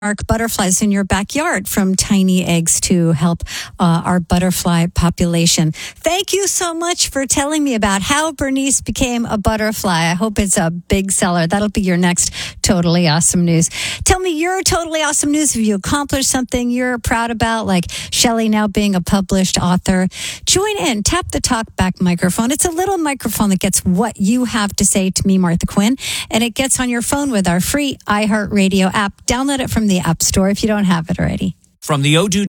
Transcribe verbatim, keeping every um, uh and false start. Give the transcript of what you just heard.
Monarch butterflies in your backyard, from tiny eggs to help uh, our butterfly population. Thank you so much for telling me about how Bernice became a butterfly. I hope it's a big seller. That'll be your next Totally Awesome News. Tell me your Totally Awesome News. Have you accomplished something you're proud about, like Shelley now being a published author? Join in. Tap the talk back microphone. It's a little microphone that gets what you have to say to me, Martha Quinn, and it gets on your phone with our free iHeartRadio app. Download it from the App Store if you don't have it already. From the Odoo